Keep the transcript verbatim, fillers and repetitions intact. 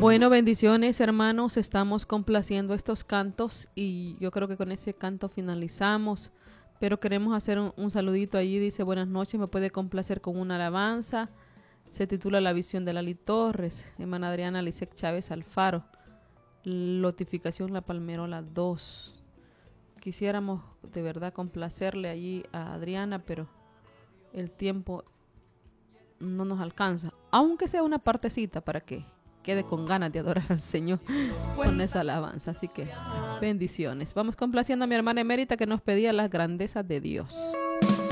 Bueno, bendiciones, hermanos. Estamos complaciendo estos cantos y yo creo que con ese canto finalizamos. Pero queremos hacer un, un saludito allí. Dice, buenas noches, me puede complacer con una alabanza. Se titula La visión de Lali Torres. Hermana Adriana Lisek Chávez Alfaro. Lotificación La Palmerola dos. Quisiéramos de verdad complacerle allí a Adriana, pero el tiempo no nos alcanza. Aunque sea una partecita para que quede con ganas de adorar al Señor con esa alabanza. Así que bendiciones. Vamos complaciendo a mi hermana emérita que nos pedía las grandezas de Dios.